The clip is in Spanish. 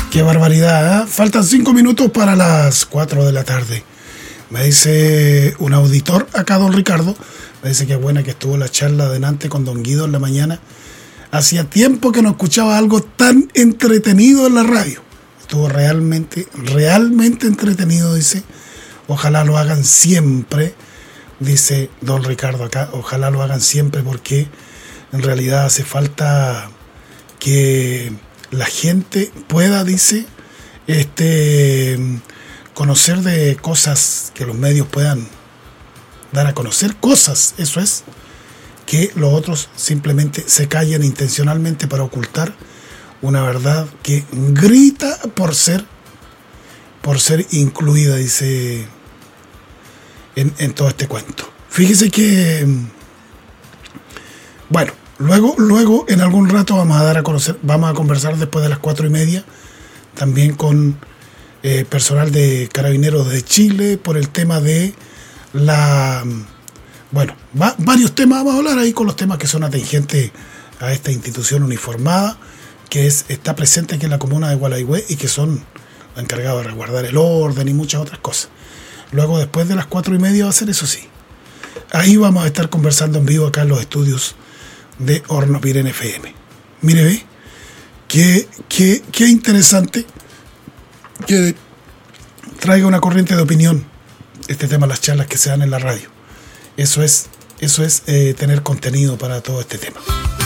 Qué barbaridad, ¿eh? Faltan 5 minutos para las 4 de la tarde. Me dice un auditor acá, don Ricardo, me dice que buena que estuvo la charla adelante con don Guido en la mañana. Hacía tiempo que no escuchaba algo tan entretenido en la radio. Estuvo realmente entretenido, dice. Ojalá lo hagan siempre, dice don Ricardo acá. Ojalá lo hagan siempre porque en realidad hace falta que la gente pueda, dice, conocer de cosas, que los medios puedan dar a conocer cosas, eso es, que los otros simplemente se callan intencionalmente para ocultar una verdad que grita por ser incluida, dice, en todo este cuento. Fíjese que, bueno, luego en algún rato vamos a conversar después de las 4:30 también con personal de Carabineros de Chile por el tema de varios temas vamos a hablar ahí con los temas que son atingentes a esta institución uniformada que está presente aquí en la comuna de Gualeguay y que son encargados de resguardar el orden y muchas otras cosas. Luego después de las 4:30 va a ser, eso sí, ahí vamos a estar conversando en vivo acá en los estudios de Hornopiren FM. Mire, ve, qué interesante que traiga una corriente de opinión este tema, las charlas que se dan en la radio. Eso es tener contenido para todo este tema.